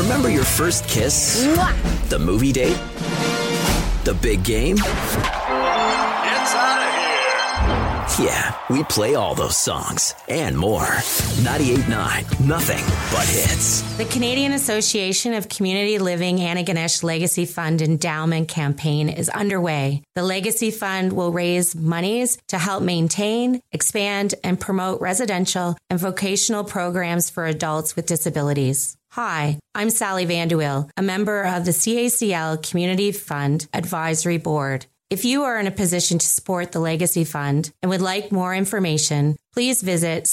Remember your first kiss? Mwah! The movie date? The big game? It's out of here. Yeah, we play all those songs and more. 98.9, nothing but hits. The Canadian Association of Community Living Antigonish Legacy Fund Endowment Campaign is underway. The Legacy Fund will raise monies to help maintain, expand, and promote residential and vocational programs for adults with disabilities. Hi, I'm Sally Vanderwill, a member of the CACL Community Fund Advisory Board. If you are in a position to support the Legacy Fund and would like more information, please visit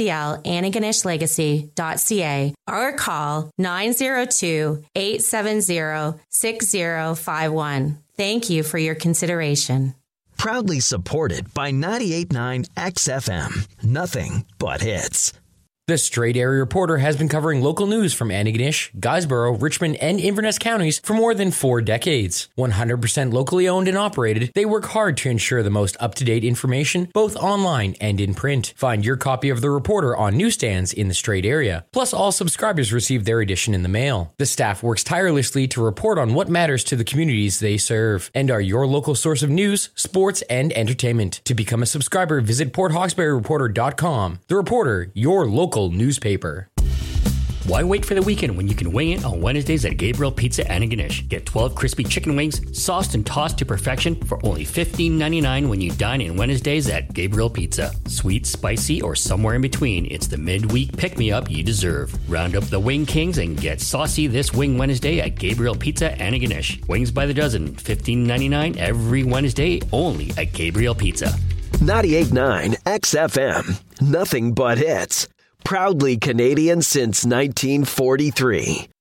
caclantigonishlegacy.ca or call 902-870-6051. Thank you for your consideration. Proudly supported by 98.9 XFM. Nothing but hits. The Straight Area Reporter has been covering local news from Antigonish, Guysborough, Richmond, and Inverness counties for more than 4 decades. 100% locally owned and operated, they work hard to ensure the most up-to-date information, both online and in print. Find your copy of The Reporter on newsstands in the Straight Area. Plus, all subscribers receive their edition in the mail. The staff works tirelessly to report on what matters to the communities they serve, and are your local source of news, sports, and entertainment. To become a subscriber, visit PortHawkesburyReporter.com. The Reporter, your local newspaper. Why wait for the weekend when you can wing it on Wednesdays at Gabriel Pizza Antigonish? Get 12 crispy chicken wings, sauced and tossed to perfection for only $15.99 when you dine in Wednesdays at Gabriel Pizza. Sweet, spicy, or somewhere in between, it's the midweek pick-me-up you deserve. Round up the Wing Kings and get saucy this Wing Wednesday at Gabriel Pizza Antigonish. Wings by the dozen, $15.99 every Wednesday, only at Gabriel Pizza. 98.9 XFM. Nothing but hits. Proudly Canadian since 1943.